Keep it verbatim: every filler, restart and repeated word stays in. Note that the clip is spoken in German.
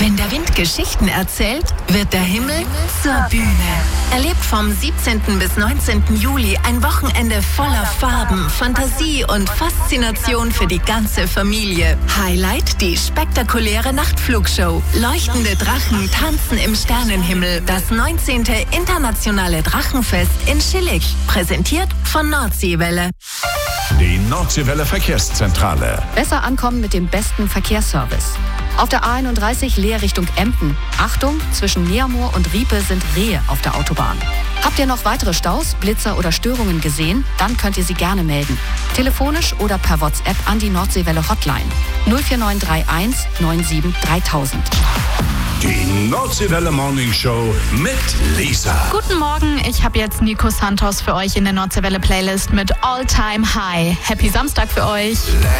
Wenn der Wind Geschichten erzählt, wird der Himmel zur Bühne. Erlebt vom siebzehnten bis neunzehnten Juli ein Wochenende voller Farben, Fantasie und Faszination für die ganze Familie. Highlight die spektakuläre Nachtflugshow. Leuchtende Drachen tanzen im Sternenhimmel. Das neunzehnte Internationale Drachenfest in Schillig. Präsentiert von Nordseewelle. Die Nordseewelle Verkehrszentrale. Besser ankommen mit dem besten Verkehrsservice. Auf der A einunddreißig Leer Richtung Emden. Achtung, zwischen Neamoor und Riepe sind Rehe auf der Autobahn. Habt ihr noch weitere Staus, Blitzer oder Störungen gesehen? Dann könnt ihr sie gerne melden. Telefonisch oder per WhatsApp an die Nordseewelle Hotline null vier neun drei eins neun sieben dreitausend. Die Nordseewelle Morning Show mit Lisa. Guten Morgen, ich habe jetzt Nico Santos für euch in der Nordseewelle Playlist mit All Time High. Happy Samstag für euch.